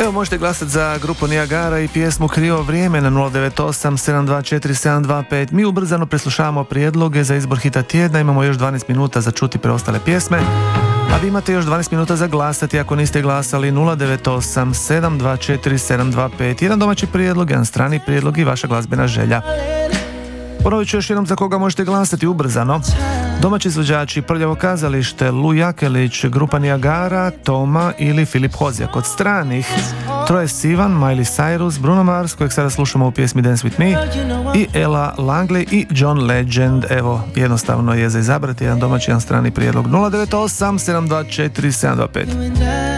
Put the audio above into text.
Evo, možete glasati za grupu Niagara i pjesmu Krivo vrijeme na 098 724 725. Mi ubrzano preslušavamo prijedloge za izbor hita tjedna, imamo još 12 minuta za čuti preostale pjesme, a vi imate još 12 minuta za glasati ako niste glasali. 098 724 725. Jedan domaći prijedlog, jedan strani prijedlog i vaša glazbena želja. Ponovit ću još jednom za koga možete glasati ubrzano. Domaći izvođači: Prljavo kazalište, Lu Jakelić, grupa Niagara, Toma ili Filip Hozjak. Od stranih: Troye Sivan, Miley Cyrus, Bruno Mars, kojeg sada slušamo u pjesmi Dance With Me, i Ella Langley i John Legend. Evo, jednostavno je za izabrati jedan domaći, jedan strani prijedlog. 098 724 725.